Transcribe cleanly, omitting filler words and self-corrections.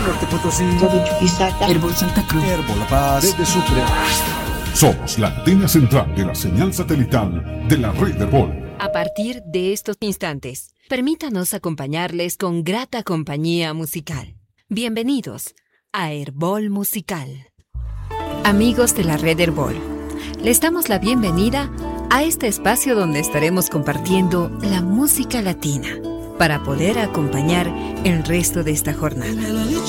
Norte Potosí, Chuquisaca, Herbol Santa Cruz, Herbol La Paz, desde Sucre. Somos la antena central de la señal satelital de la red Herbol. A partir de estos instantes, permítanos acompañarles con grata compañía musical. Bienvenidos a Herbol Musical. Amigos de la red Herbol, les damos la bienvenida a este espacio donde estaremos compartiendo la música latina para poder acompañar el resto de esta jornada.